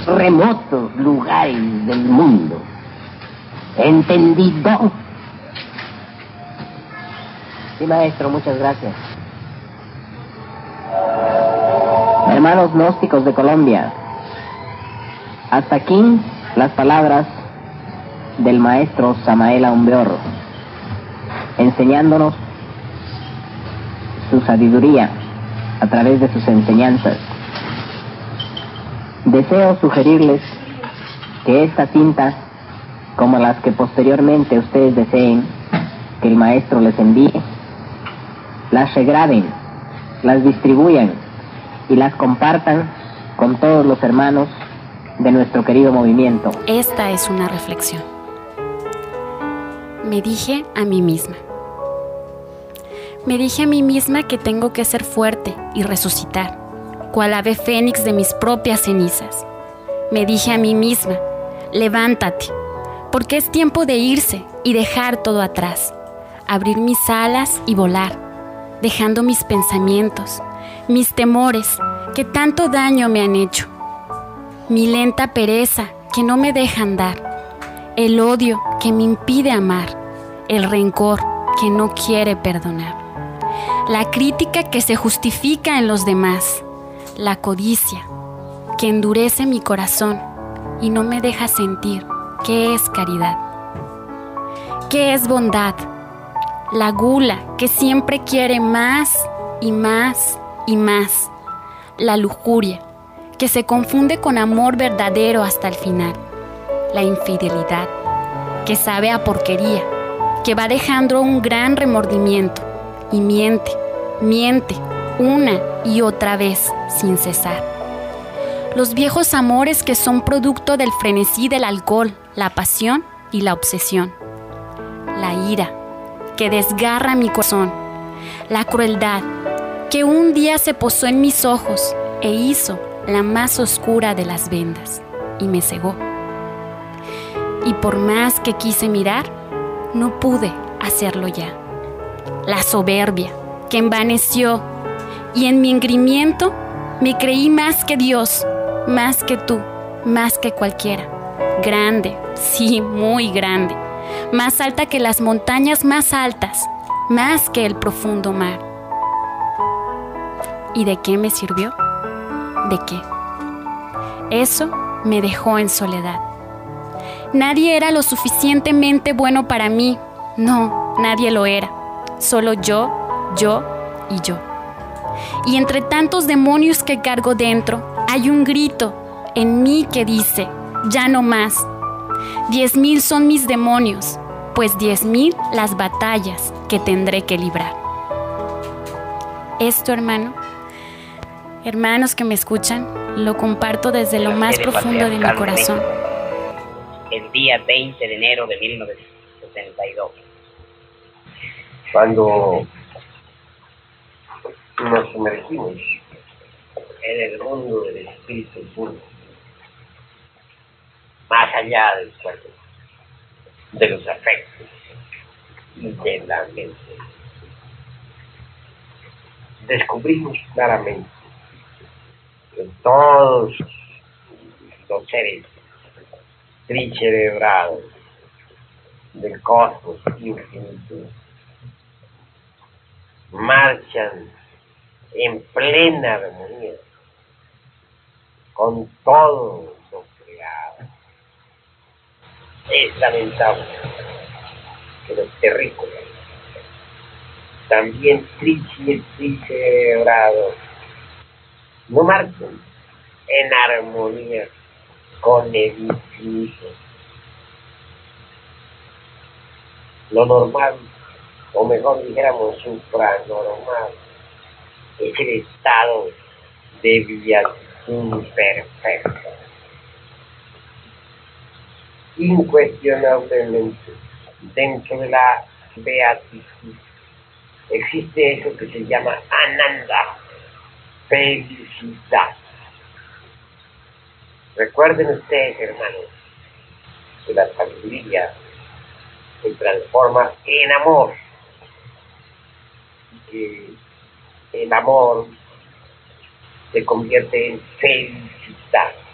remotos lugares del mundo. ¿Entendido? Sí, maestro, muchas gracias. Hermanos gnósticos de Colombia, hasta aquí las palabras del maestro Samael Aumbeor, enseñándonos su sabiduría a través de sus enseñanzas. Deseo sugerirles que esta cinta, como las que posteriormente ustedes deseen que el maestro les envíe, las regraben, las distribuyan y las compartan con todos los hermanos de nuestro querido movimiento. Esta es una reflexión. Me dije a mí misma. Me dije a mí misma que tengo que ser fuerte y resucitar, cual ave fénix de mis propias cenizas. Me dije a mí misma, levántate, porque es tiempo de irse y dejar todo atrás, abrir mis alas y volar, dejando mis pensamientos, mis temores que tanto daño me han hecho, mi lenta pereza que no me deja andar, el odio que me impide amar, el rencor que no quiere perdonar, la crítica que se justifica en los demás, la codicia que endurece mi corazón y no me deja sentir qué es caridad, qué es bondad, la gula que siempre quiere más y más y más, la lujuria que se confunde con amor verdadero hasta el final, la infidelidad que sabe a porquería, que va dejando un gran remordimiento y miente, miente una y otra vez sin cesar. Los viejos amores que son producto del frenesí del alcohol, la pasión y la obsesión. La ira que desgarra mi corazón, la crueldad que un día se posó en mis ojos e hizo la más oscura de las vendas y me cegó. Y por más que quise mirar, no pude hacerlo ya. La soberbia que envaneció y en mi engrimiento me creí más que Dios, más que tú, más que cualquiera. Grande, sí, muy grande. Más alta que las montañas más altas, más que el profundo mar. ¿Y de qué me sirvió? ¿De qué? Eso me dejó en soledad. Nadie era lo suficientemente bueno para mí. No, nadie lo era. Solo yo y yo. Y entre tantos demonios que cargo dentro, hay un grito en mí que dice, ya no más. 10,000 son mis demonios, pues 10,000 las batallas que tendré que librar. Esto, hermanos que me escuchan, lo comparto desde lo más profundo de mi corazón. El día 20 de enero de 1962. Cuando nos sumergimos En el mundo del espíritu puro, más allá del cuerpo, de los afectos y de la mente, descubrimos claramente que todos los seres tricerebrados del cosmos infinito marchan en plena armonía con todo lo creado. Es lamentable que los terrícolas, también tricerebrados, no marchen en armonía con el infinito. Lo normal, o mejor dijéramos supranormal, es el estado de beatitud perfecta. Incuestionablemente, dentro de la beatitud existe eso que se llama ananda, felicidad. Recuerden ustedes, hermanos, que la sabiduría se transforma en amor, que el amor se convierte en felicidad.